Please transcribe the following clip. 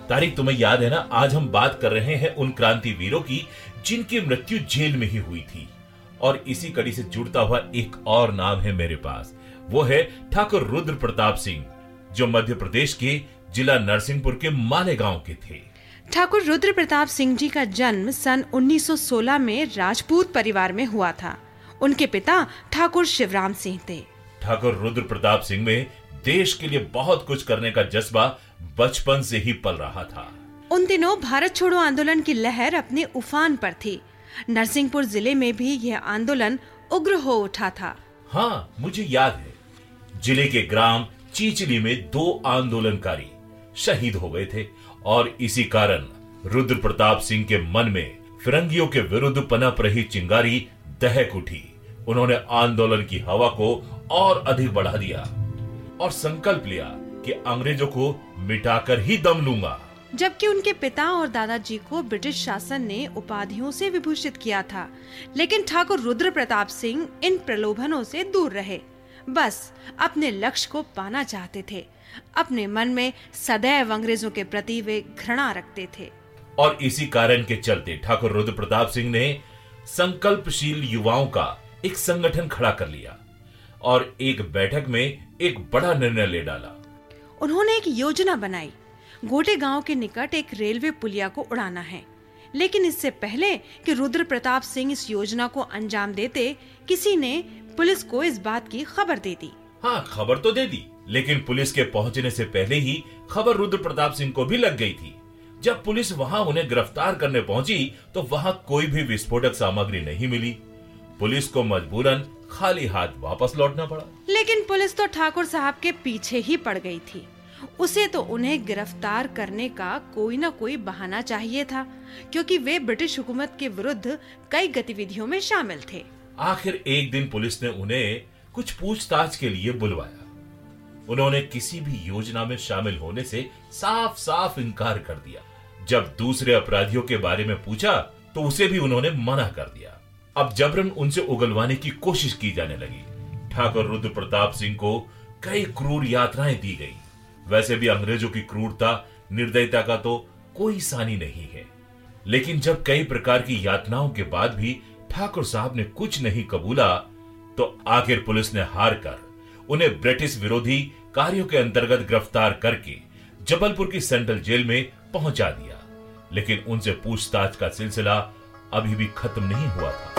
तारिक, तुम्हें याद है ना, आज हम बात कर रहे हैं उन क्रांति वीरों की जिनकी मृत्यु जेल में ही हुई थी। और इसी कड़ी से जुड़ता हुआ एक और नाम है मेरे पास, वो है ठाकुर रुद्र प्रताप सिंह, जो मध्य प्रदेश के जिला नरसिंहपुर के मालेगांव के थे। ठाकुर रुद्र प्रताप सिंह जी का जन्म सन 1916 में राजपूत परिवार में हुआ था। उनके पिता ठाकुर शिवराम सिंह थे। ठाकुर रुद्र प्रताप सिंह में देश के लिए बहुत कुछ करने का जज्बा बचपन से ही पल रहा था। उन दिनों भारत छोड़ो आंदोलन की लहर अपने उफान पर थी। नरसिंहपुर जिले में भी यह आंदोलन उग्र हो उठा था। हाँ, मुझे याद है, जिले के ग्राम चीचली में 2 आंदोलनकारी शहीद हो गए थे और इसी कारण रुद्र प्रताप सिंह के मन में फिरंगियों के विरुद्ध पनप रही चिंगारी दहक उठी। उन्होंने आंदोलन की हवा को और अधिक बढ़ा दिया और संकल्प लिया कि अंग्रेजों को मिटाकर ही दम लूंगा। जबकि उनके पिता और दादाजी को ब्रिटिश शासन ने उपाधियों से विभूषित किया था, लेकिन ठाकुर रुद्र प्रताप सिंह इन प्रलोभनों से दूर रहे। बस अपने लक्ष्य को पाना चाहते थे। अपने मन में सदैव अंग्रेजों के प्रति वे घृणा रखते थे। और इसी कारण के चलते ठाकुर रुद्र प्रताप सिंह ने संकल्पशील युवाओं का एक संगठन खड़ा कर लिया और एक बैठक में एक बड़ा निर्णय ले डाला। उन्होंने एक योजना बनाई। गोटे गांव के निकट एक रेलवे पुलिया को उड़ाना है, लेकिन इससे पहले कि रुद्र प्रताप सिंह इस योजना को अंजाम देते, किसी ने पुलिस को इस बात की खबर दे दी। हाँ, खबर तो दे दी, लेकिन पुलिस के पहुंचने से पहले ही खबर रुद्र प्रताप सिंह को भी लग गई थी। जब पुलिस वहां उन्हें गिरफ्तार करने पहुंची तो वहां कोई भी विस्फोटक सामग्री नहीं मिली। पुलिस को मजबूरन खाली हाथ वापस लौटना पड़ा। लेकिन पुलिस तो ठाकुर साहब के पीछे ही पड़ गई थी। उसे तो उन्हें गिरफ्तार करने का कोई न कोई बहाना चाहिए था, क्योंकि वे ब्रिटिश हुकूमत के विरुद्ध कई गतिविधियों में शामिल थे। आखिर एक दिन पुलिस ने उन्हें कुछ पूछताछ के लिए बुलवाया। उन्होंने किसी भी योजना में शामिल होने से साफ साफ इनकार कर दिया। जब दूसरे अपराधियों के बारे में पूछा तो उसे भी उन्होंने मना कर दिया। अब जबरन उनसे उगलवाने की कोशिश की जाने लगी। ठाकुर रुद्र प्रताप सिंह को कई क्रूर यातनाएं दी गई। वैसे भी अंग्रेजों की क्रूरता, निर्दयता का तो कोई सानी नहीं है, लेकिन जब कई प्रकार की यातनाओं के बाद भी ठाकुर साहब ने कुछ नहीं कबूला तो आखिर पुलिस ने हार कर उन्हें ब्रिटिश विरोधी कार्यों के अंतर्गत गिरफ्तार करके जबलपुर की सेंट्रल जेल में पहुंचा दिया। लेकिन उनसे पूछताछ का सिलसिला अभी भी खत्म नहीं हुआ था।